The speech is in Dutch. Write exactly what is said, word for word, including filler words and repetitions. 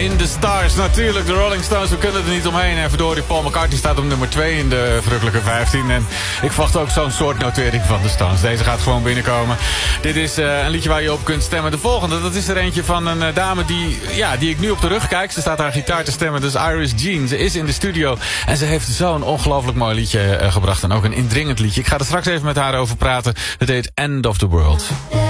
in the Stars. Natuurlijk, de Rolling Stones, we kunnen er niet omheen. En verdorie, Paul McCartney staat op nummer twee in de verrukkelijke vijftien. En ik verwacht ook zo'n soort notering van de Stones. Deze gaat gewoon binnenkomen. Dit is uh, een liedje waar je op kunt stemmen. De volgende, dat is er eentje van een uh, dame die, ja, die ik nu op de rug kijk. Ze staat haar gitaar te stemmen, dus Iris Jean. Ze is in de studio en ze heeft zo'n ongelooflijk mooi liedje uh, gebracht. En ook een indringend liedje. Ik ga er straks even met haar over praten. Het heet End of the World.